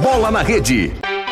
Bola na Rede.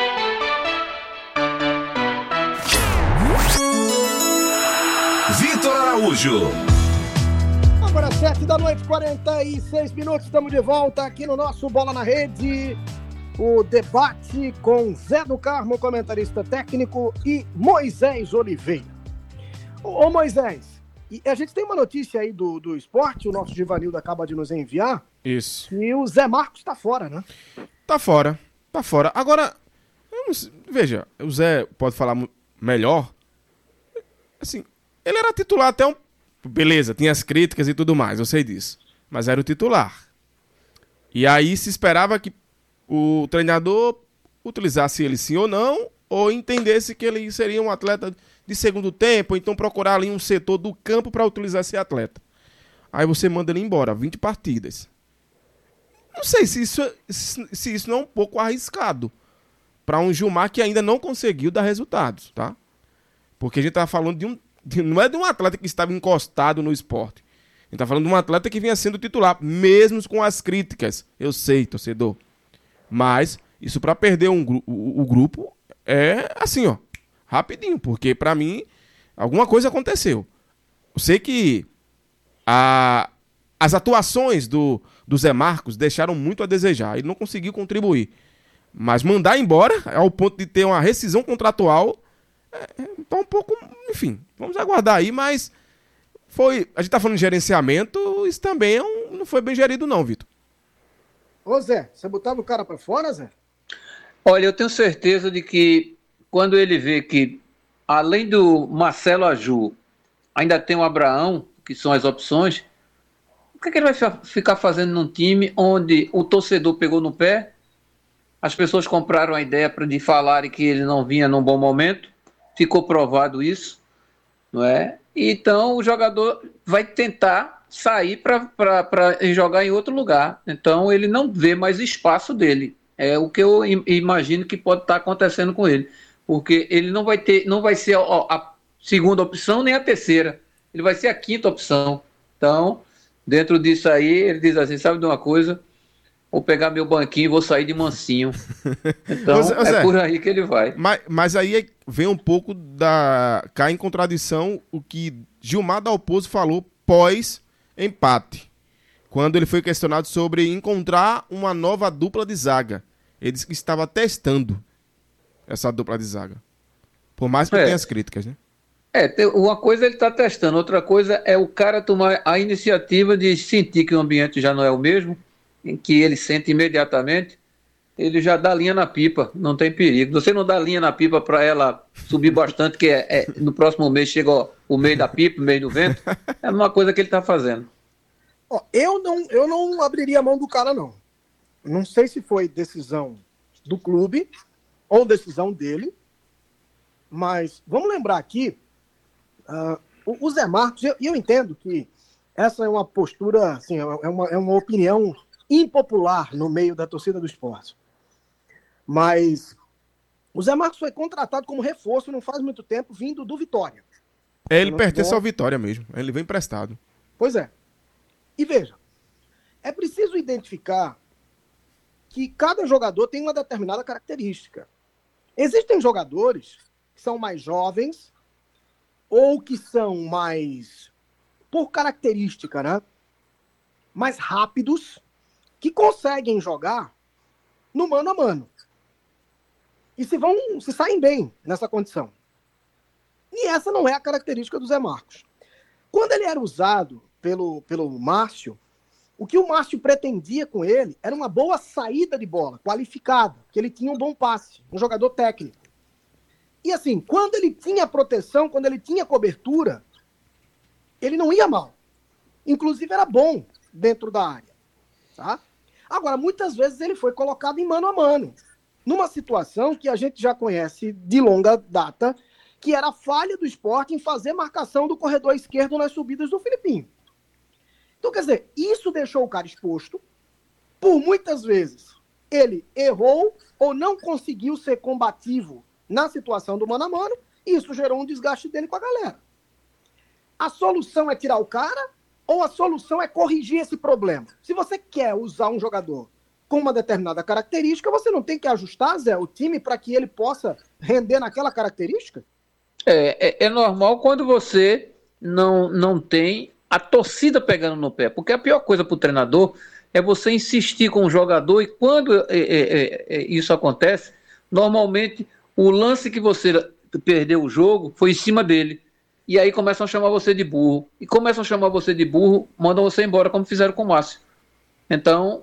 Vitor Araújo. Agora 7h, 46 minutos, estamos de volta aqui no nosso Bola na Rede. O debate com Zé do Carmo, comentarista técnico, e Moisés Oliveira. Ô Moisés, e a gente tem uma notícia aí do esporte, o nosso Givanildo acaba de nos enviar. Isso. E o Zé Marcos tá fora, né? Tá fora. Agora, veja, o Zé pode falar melhor. Assim, ele era titular até beleza, tinha as críticas e tudo mais, eu sei disso. Mas era o titular. E aí se esperava que o treinador utilizasse ele sim ou não, ou entendesse que ele seria um atleta de segundo tempo, ou então procurar ali um setor do campo para utilizar esse atleta. Aí você manda ele embora, 20 partidas. Não sei se isso não é um pouco arriscado para um Gilmar que ainda não conseguiu dar resultados, tá? Porque a gente tá falando não é de um atleta que estava encostado no esporte. A gente tá falando de um atleta que vinha sendo titular, mesmo com as críticas. Eu sei, torcedor. Mas isso para perder o grupo é assim, ó, rapidinho, porque para mim alguma coisa aconteceu. Eu sei que as atuações do Zé Marcos deixaram muito a desejar, ele não conseguiu contribuir. Mas mandar embora ao ponto de ter uma rescisão contratual tá um pouco, enfim, vamos aguardar aí, mas a gente tá falando de gerenciamento, isso também não foi bem gerido não, Vitor. Ô Zé, você botava o cara pra fora, Zé? Olha, eu tenho certeza de que quando ele vê que, além do Marcelo Aju, ainda tem o Abraão, que são as opções, o que ele vai ficar fazendo num time onde o torcedor pegou no pé, as pessoas compraram a ideia de falarem que ele não vinha num bom momento, ficou provado isso, não é? Então o jogador vai tentar sair para jogar em outro lugar. Então ele não vê mais espaço dele. É o que eu imagino que pode estar acontecendo com ele. Porque ele não vai ser a segunda opção nem a terceira. Ele vai ser a quinta opção. Então, dentro disso aí, ele diz assim, sabe de uma coisa? Vou pegar meu banquinho e vou sair de mansinho. Então, é por aí que ele vai. Mas aí vem um pouco cai em contradição o que Gilmar Dalpozo falou pós-empate, quando ele foi questionado sobre encontrar uma nova dupla de zaga. Ele disse que estava testando essa dupla de zaga. Por mais que tenha as críticas, né? Uma coisa ele está testando, outra coisa é o cara tomar a iniciativa de sentir que o ambiente já não é o mesmo, em que ele sente imediatamente, ele já dá linha na pipa, não tem perigo. Você não dá linha na pipa para ela subir bastante, que no próximo mês chega o meio da pipa, o meio do vento, é uma coisa que ele está fazendo. Eu não abriria a mão do cara, não. Não sei se foi decisão do clube ou decisão dele, mas vamos lembrar aqui, o Zé Marcos, eu entendo que essa é uma postura, assim, é uma opinião impopular no meio da torcida do esporte. Mas o Zé Marcos foi contratado como reforço não faz muito tempo, vindo do Vitória. Ele pertence ao Vitória mesmo, ele vem emprestado. Pois é. E veja, é preciso identificar que cada jogador tem uma determinada característica. Existem jogadores que são mais jovens ou que são mais, por característica, né, mais rápidos, que conseguem jogar no mano a mano. E se saem bem nessa condição. E essa não é a característica do Zé Marcos. Quando ele era usado pelo Márcio, o que o Márcio pretendia com ele era uma boa saída de bola, qualificada, que ele tinha um bom passe, um jogador técnico. E assim, quando ele tinha proteção, quando ele tinha cobertura, ele não ia mal. Inclusive era bom dentro da área. Tá? Agora, muitas vezes ele foi colocado em mano a mano, numa situação que a gente já conhece de longa data, que era a falha do Sport em fazer marcação do corredor esquerdo nas subidas do Filipinho. Então, quer dizer, isso deixou o cara exposto. Por muitas vezes, ele errou ou não conseguiu ser combativo na situação do mano a mano, e isso gerou um desgaste dele com a galera. A solução é tirar o cara ou a solução é corrigir esse problema? Se você quer usar um jogador com uma determinada característica, você não tem que ajustar, Zé, o time para que ele possa render naquela característica? É normal quando você não tem a torcida pegando no pé, porque a pior coisa para o treinador é você insistir com o jogador, e quando isso acontece, normalmente o lance que você perdeu o jogo foi em cima dele, e aí começam a chamar você de burro, e começam a chamar você de burro, mandam você embora, como fizeram com o Márcio. Então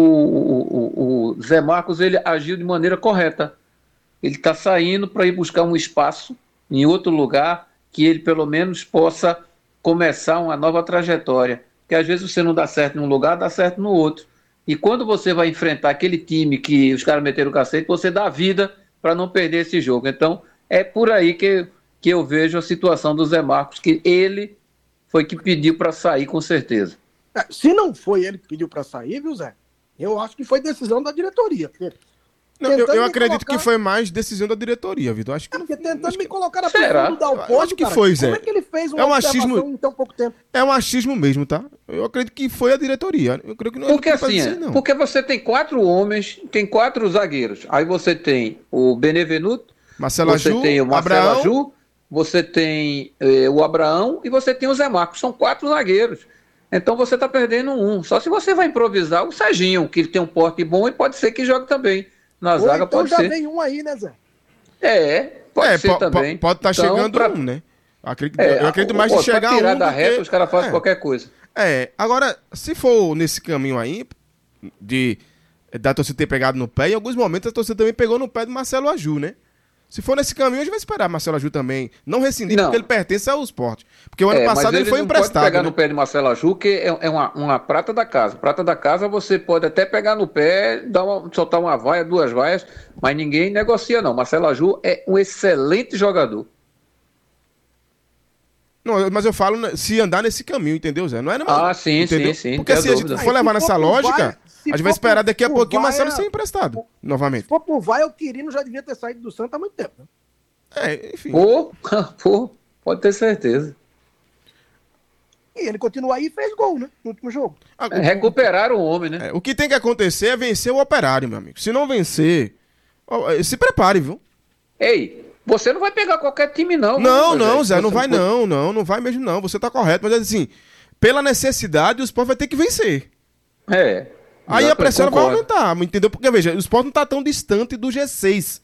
o Zé Marcos, ele agiu de maneira correta, ele está saindo para ir buscar um espaço em outro lugar, que ele pelo menos possa começar uma nova trajetória, porque às vezes você não dá certo num lugar, dá certo no outro, e quando você vai enfrentar aquele time que os caras meteram o cacete, você dá vida para não perder esse jogo. Então é por aí que eu vejo a situação do Zé Marcos, que ele foi que pediu para sair com certeza. Se não foi ele que pediu para sair, viu, Zé? Eu acho que foi decisão da diretoria. Não, eu acredito que foi mais decisão da diretoria, Vitor. Acho que porque tentando me colocar na posição do Dalpozo, acho que foi, Zé. Como é que ele fez uma observação em tão pouco tempo? É um achismo mesmo, tá? Eu acredito que foi a diretoria. Eu creio que não é porque assim, não. Porque você tem 4 homens, tem 4 zagueiros. Aí você tem o Benevenuto, Marcelo você Aju, tem o Marcelo Abraão, Aju, você tem o Abraão e você tem o Zé Marcos. São 4 zagueiros. Então você está perdendo um. Só se você vai improvisar o Serginho, que ele tem um porte bom e pode ser que jogue também. Na zaga então pode já ser. vem um aí, né, Zé? Pode ser também. Pode estar chegando um, né? Eu acredito mais de chegar tirar um da reta, os caras fazem qualquer coisa. Agora, se for nesse caminho aí, da torcida ter pegado no pé, em alguns momentos a torcida também pegou no pé do Marcelo Aju, né? Se for nesse caminho, a gente vai esperar Marcelo Aju também não rescindir, porque ele pertence ao Sport. Porque o ano passado ele foi emprestado. Pode pegar no pé de Marcelo Aju, que é uma prata da casa. Prata da casa você pode até pegar no pé, soltar uma vaia, 2 vaias, mas ninguém negocia não. Marcelo Aju é um excelente jogador. Não, mas eu falo se andar nesse caminho, entendeu, Zé? Não é sim. Porque se a gente for levar nessa lógica, a gente vai esperar daqui a pouquinho o Marcelo ser emprestado, novamente. Se for por vai, o Quirino já devia ter saído do Santos há muito tempo, né? Enfim. Pode ter certeza. E ele continua aí e fez gol, né? No último jogo. Recuperaram o homem, né? O que tem que acontecer é vencer o Operário, meu amigo. Se não vencer, se prepare, viu? Ei, você não vai pegar qualquer time, não. Não, Zé, não vai não vai mesmo não. Você tá correto, mas assim, pela necessidade, o Sport vai ter que vencer. Aí a pressão vai aumentar, entendeu? Porque, veja, o Sport não tá tão distante do G6.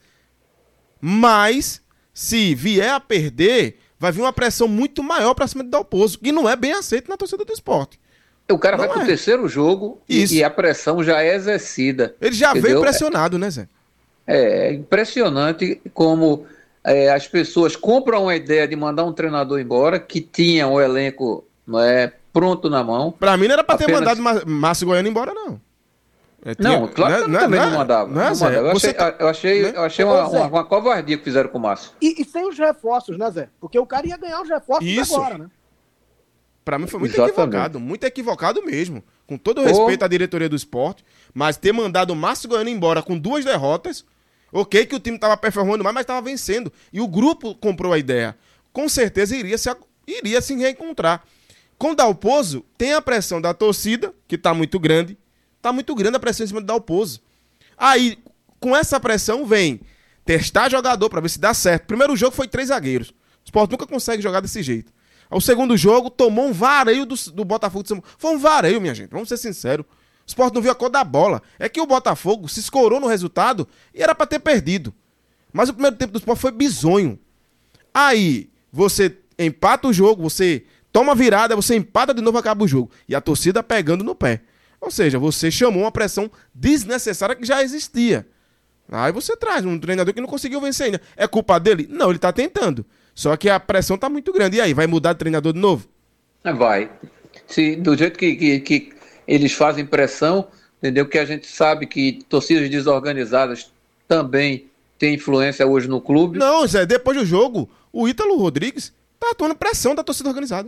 Mas, se vier a perder, vai vir uma pressão muito maior pra cima do Dalpozo, que não é bem aceito na torcida do Sport. O cara vai pro 3º jogo e a pressão já é exercida. Ele já veio pressionado, né, Zé? É impressionante como as pessoas compram uma ideia de mandar um treinador embora, que tinha o elenco pronto na mão. Pra mim não era pra ter mandado Márcio Goiano embora, não. Não, claro que também não mandava. Eu achei uma covardia que fizeram com o Márcio. E sem os reforços, né, Zé? Porque o cara ia ganhar os reforços agora, né? Pra mim foi muito equivocado mesmo. Com todo o respeito à diretoria do Sport, mas ter mandado o Márcio Goiano embora com 2 derrotas, ok que o time tava performando mais, mas tava vencendo. E o grupo comprou a ideia. Com certeza iria se reencontrar. Com o Dalpozo, tem a pressão da torcida, que tá muito grande. Tá muito grande a pressão em cima do Dalpozo. Aí, com essa pressão, vem testar jogador pra ver se dá certo. Primeiro jogo foi 3 zagueiros. O Sport nunca consegue jogar desse jeito. O segundo jogo, tomou um vareio do Botafogo de São Paulo. Foi um vareio, minha gente. Vamos ser sinceros. O Sport não viu a cor da bola. É que o Botafogo se escorou no resultado e era pra ter perdido. Mas o primeiro tempo do Sport foi bizonho. Aí, você empata o jogo, você toma a virada, você empata de novo, acaba o jogo. E a torcida pegando no pé. Ou seja, você chamou uma pressão desnecessária que já existia. Aí você traz um treinador que não conseguiu vencer ainda. É culpa dele? Não, ele tá tentando. Só que a pressão tá muito grande. E aí, vai mudar de treinador de novo? Vai. Do jeito que eles fazem pressão, entendeu? Que a gente sabe que torcidas desorganizadas também têm influência hoje no clube. Não, Zé, depois do jogo, o Ítalo Rodrigues tá atuando pressão da torcida organizada.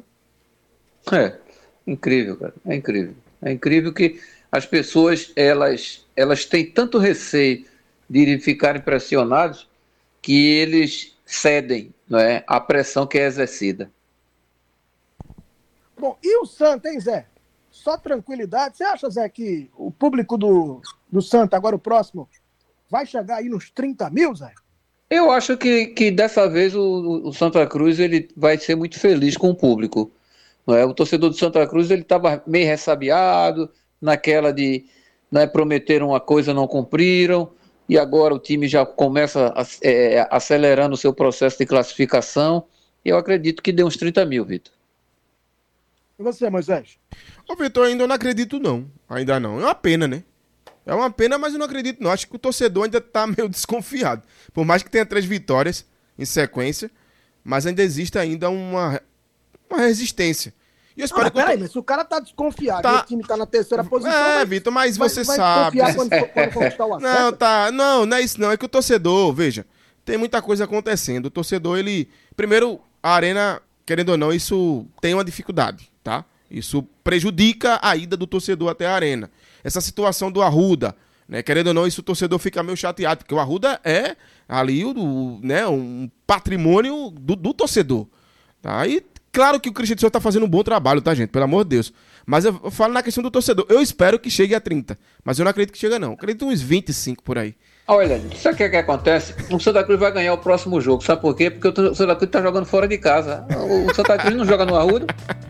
Incrível, cara. É incrível. É incrível que as pessoas, elas têm tanto receio de ficarem pressionados que eles cedem, não é, à pressão que é exercida. Bom, e o Santa, hein, Zé? só tranquilidade. Você acha, Zé, que o público do Santa, agora o próximo, vai chegar aí nos 30 mil, Zé? Eu acho que dessa vez o Santa Cruz ele vai ser muito feliz com o público. Não é? O torcedor do Santa Cruz ele estava meio ressabiado, naquela de prometeram uma coisa, não cumpriram, e agora o time já começa acelerando o seu processo de classificação. E eu acredito que deu uns 30 mil, Vitor. E você, Moisés? Ô, Vitor, ainda não acredito não. Ainda não. É uma pena, né? É uma pena, mas eu não acredito não. Acho que o torcedor ainda tá meio desconfiado. Por mais que tenha 3 vitórias em sequência, mas ainda existe ainda uma resistência. E eu espero peraí, mas se o cara tá desconfiado e o time tá na terceira posição... Vitor, mas você sabe... Vai desconfiar quando conquistar o acesso? Não é isso não. É que o torcedor, veja, tem muita coisa acontecendo. O torcedor, ele... Primeiro, a Arena, querendo ou não, isso tem uma dificuldade, tá? Isso prejudica a ida do torcedor até a Arena. Essa situação do Arruda, né? Querendo ou não, isso o torcedor fica meio chateado, porque o Arruda é ali um patrimônio do torcedor. Tá? E claro que o Cristiano Souza tá fazendo um bom trabalho, tá, gente? Pelo amor de Deus. Mas eu falo na questão do torcedor. Eu espero que chegue a 30, mas eu não acredito que chega, não. Eu acredito uns 25 por aí. Olha, sabe o que acontece? O Santa Cruz vai ganhar o próximo jogo. Sabe por quê? Porque o Santa Cruz tá jogando fora de casa. O Santa Cruz não joga no Arruda.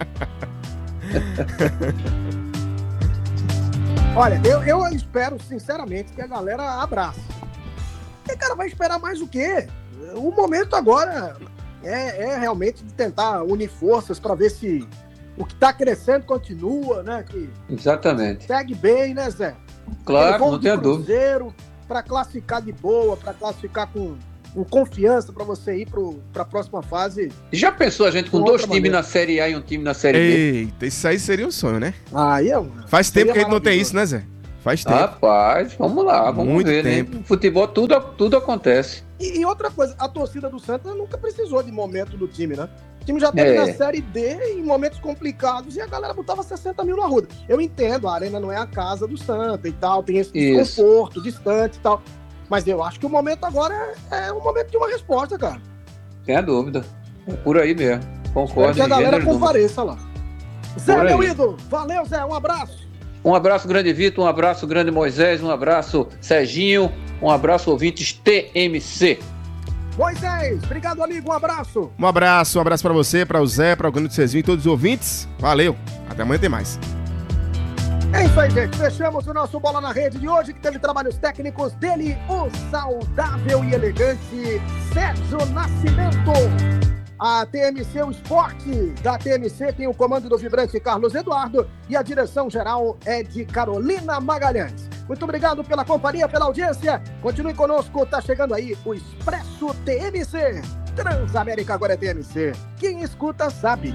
Olha, eu espero, sinceramente, que a galera abrace. Porque, cara, vai esperar mais o quê? O momento agora é realmente de tentar unir forças para ver se o que tá crescendo continua, né? Que exatamente. Segue bem, né, Zé? Claro, não tenha dúvida. Para classificar de boa, para classificar com confiança para você ir para a próxima fase. Já pensou a gente com 2 times na Série A e um time na Série B? Eita, isso aí seria um sonho, né? Faz tempo que a gente não tem isso, né, Zé? Faz tempo. Rapaz, vamos lá, vamos muito ver, tempo. Né? No futebol tudo acontece. E outra coisa, a torcida do Santa nunca precisou de momento do time, né? O time já teve na Série D em momentos complicados e a galera botava 60 mil na Arruda. Eu entendo, a Arena não é a casa do Santa e tal, tem esse desconforto distante e tal. Mas eu acho que o momento agora é o momento de uma resposta, cara. Tem a dúvida. É por aí mesmo. Concordo. Espero que a galera compareça lá. Zé, meu ídolo. Valeu, Zé. Um abraço. Um abraço, grande Vitor. Um abraço, grande Moisés. Um abraço, Serginho. Um abraço, ouvintes TMC. Moisés, obrigado, amigo. Um abraço. Um abraço pra você, pra o Zé, pra o grande Serginho e todos os ouvintes. Valeu. Até amanhã tem mais. É isso aí, gente. Fechamos o nosso Bola na Rede de hoje, que teve trabalhos técnicos dele, o saudável e elegante Sérgio Nascimento. A TMC, o esporte da TMC, tem o comando do vibrante Carlos Eduardo e a direção geral é de Carolina Magalhães. Muito obrigado pela companhia, pela audiência. Continue conosco, tá chegando aí o Expresso TMC. Transamérica agora é TMC. Quem escuta sabe.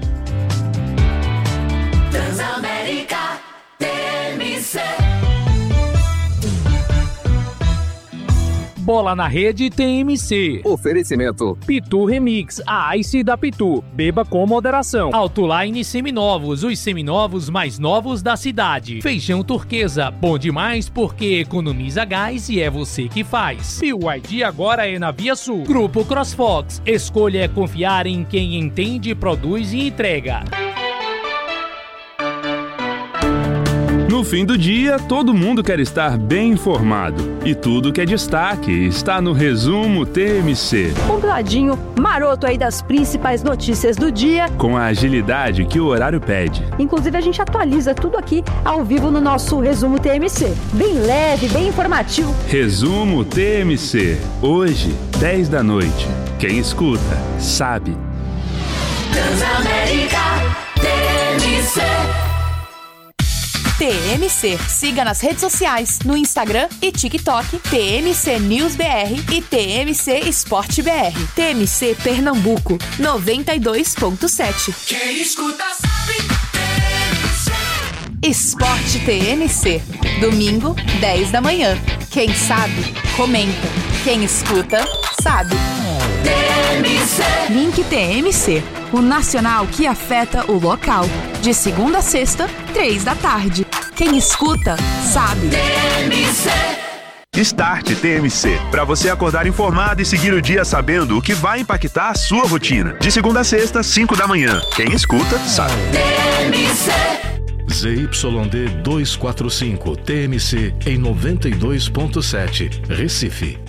Transamérica TMC. Bola na Rede TMC. Oferecimento Pitu Remix, a Ice da Pitu. Beba com moderação. Autoline Seminovos, os seminovos mais novos da cidade. Feijão Turquesa, bom demais porque economiza gás e é você que faz. BYD agora é na Via Sul. Grupo CrossFox, escolha é confiar em quem entende, produz e entrega. No fim do dia, todo mundo quer estar bem informado. E tudo que é destaque está no Resumo TMC. Compladinho, maroto aí das principais notícias do dia. Com a agilidade que o horário pede. Inclusive, a gente atualiza tudo aqui ao vivo no nosso Resumo TMC. Bem leve, bem informativo. Resumo TMC. Hoje, 10 da noite. Quem escuta, sabe. Transamérica TMC. TMC. Siga nas redes sociais, no Instagram e TikTok, TMC News BR e TMC Esporte BR. TMC Pernambuco, 92.7. Quem escuta sabe. TMC. Esporte TMC. Domingo, 10 da manhã. Quem sabe, comenta. Quem escuta, sabe. TMC. Link TMC. O nacional que afeta o local. De segunda a sexta, 3 da tarde. Quem escuta, sabe. TMC. Start TMC, para você acordar informado e seguir o dia sabendo o que vai impactar a sua rotina. De segunda a sexta, 5 da manhã. Quem escuta, sabe. TMC. ZYD 245 TMC em 92.7, Recife.